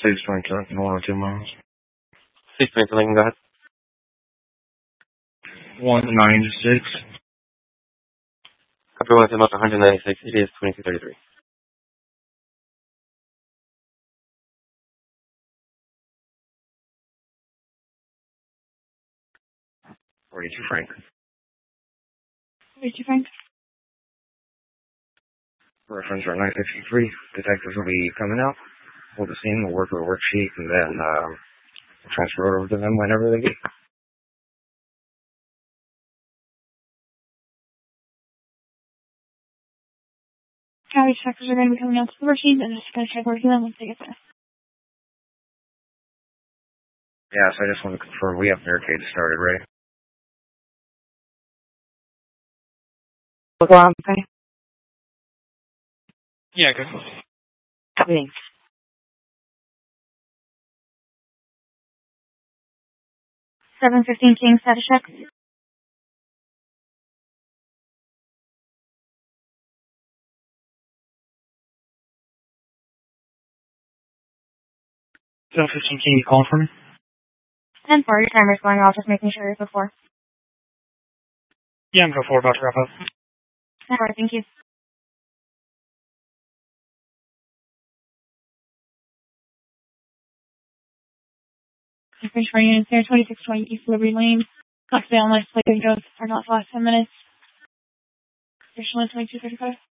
622, 102 miles. 622, Lincoln, go ahead. 196. Copy 102 miles, 196. It is 2233. Frank. 42 Frank. Reference our 963. Detectives will be coming out. Hold the scene. We'll work with a worksheet and then transfer it over to them whenever they get. County detectives are going to be coming out to the worksheet and just going to check working them once they get there. Yeah, so I just want to confirm we have barricades started, right? Look around, okay? Yeah, good. Copy. 715 King, status check. So 15, can you call for me? 10-4, your timer's going off, just making sure it's before. Yeah, I'm before about to wrap up. 10-4, thank you. Finish for units there, 2620 East Liberty Lane. Knoxville, nice plate windows are not the last 10 minutes. Additional 2235.